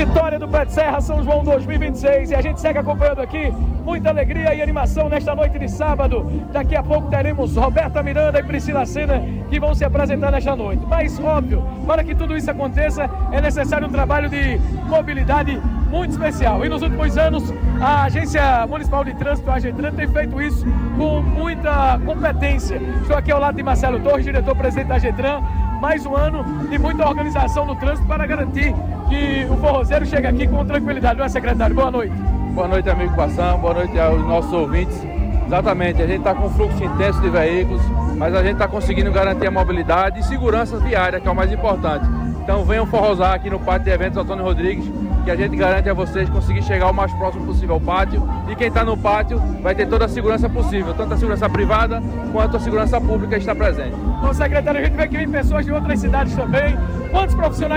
Vitória do Pé de Serra, São João 2026, e a gente segue acompanhando aqui, muita alegria e animação nesta noite de sábado. Daqui a pouco teremos Roberta Miranda e Priscila Senna, que vão se apresentar nesta noite. Mas, óbvio, para que tudo isso aconteça, é necessário um trabalho de mobilidade muito especial. E nos últimos anos, a Agência Municipal de Trânsito, a AGETRAN, tem feito isso com muita competência. Estou aqui ao lado de Marcelo Torres, diretor-presidente da AGETRAN. Mais um ano de muita organização no trânsito para garantir que o forrozeiro chegue aqui com tranquilidade. Não é, secretário? Boa noite. Boa noite, amigo Passão. Boa noite aos nossos ouvintes. Exatamente, a gente está com um fluxo intenso de veículos, mas a gente está conseguindo garantir a mobilidade e segurança viária, que é o mais importante. Então venham forrozar aqui no Pátio de Eventos Antônio Rodrigues, que a gente garante a vocês conseguir chegar o mais próximo possível ao pátio. E quem está no pátio vai ter toda a segurança possível, tanto a segurança privada quanto a segurança pública está presente. Bom, secretário, a gente vê que vem pessoas de outras cidades também. Quantos profissionais